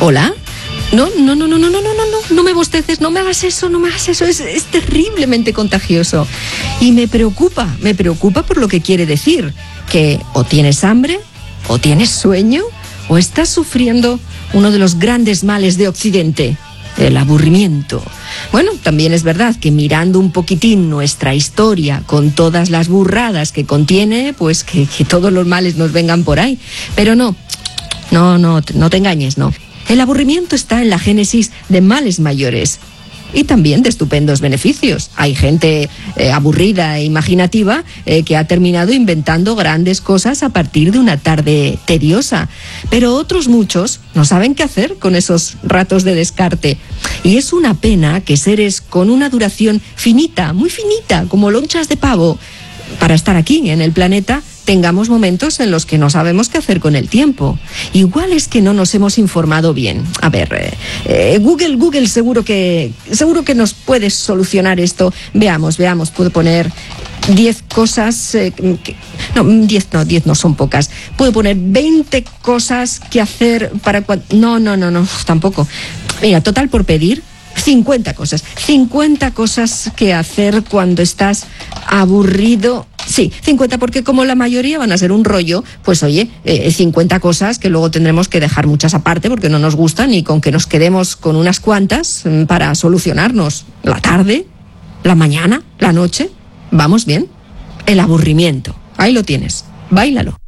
¿Hola? No me bosteces, no me hagas eso, es terriblemente contagioso. Y me preocupa por lo que quiere decir, que o tienes hambre, o tienes sueño, o estás sufriendo uno de los grandes males de Occidente, el aburrimiento. Bueno, también es verdad que mirando un poquitín nuestra historia con todas las burradas que contiene, pues que todos los males nos vengan por ahí. Pero no te engañes, no. El aburrimiento está en la génesis de males mayores y también de estupendos beneficios. Hay gente aburrida e imaginativa que ha terminado inventando grandes cosas a partir de una tarde tediosa. Pero otros muchos no saben qué hacer con esos ratos de descarte. Y es una pena que seres con una duración finita, muy finita, como lonchas de pavo, para estar aquí en el planeta, tengamos momentos en los que no sabemos qué hacer con el tiempo. Igual es que no nos hemos informado bien. A ver, Google seguro que nos puede solucionar esto. Veamos, puedo poner 10 cosas... 10 no son pocas. Puedo poner 20 cosas que hacer para... No, tampoco. Mira, total por pedir... 50 cosas que hacer cuando estás aburrido. Sí, 50, porque como la mayoría van a ser un rollo, pues oye, 50 cosas que luego tendremos que dejar muchas aparte porque no nos gustan, y con que nos quedemos con unas cuantas para solucionarnos la tarde, la mañana, la noche, vamos bien. El aburrimiento, ahí lo tienes, báilalo.